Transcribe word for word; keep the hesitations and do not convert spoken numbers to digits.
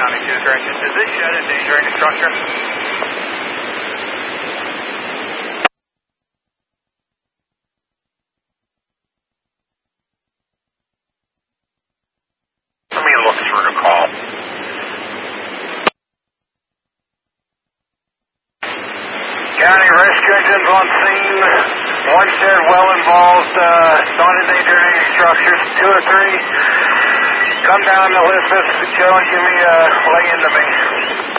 County two corrections. Is this shed endangering the structure? Let me look through the call. County rescue engines on scene. One shed well involved, uh, not endangering any structures. Two or three, come down to Elizabeth, Joe, and give me a lay into me.